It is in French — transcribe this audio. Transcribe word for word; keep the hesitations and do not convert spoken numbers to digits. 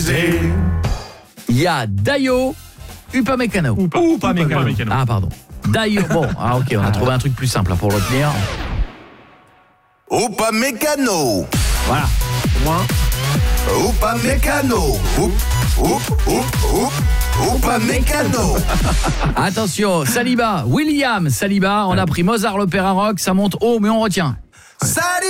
brisé. Il y a Dayo, Upamecano. Ou pas, ou pas mécano. Ah pardon. Dayo. Bon, ah OK, on a trouvé un truc plus simple hein, pour retenir. Upamecano. Voilà. Moins. Upamecano. Oup, oup, oup, oup. Upamecano. Attention, Saliba, William Saliba, on a pris Mozart l'opéra rock, ça monte haut mais on retient. Salut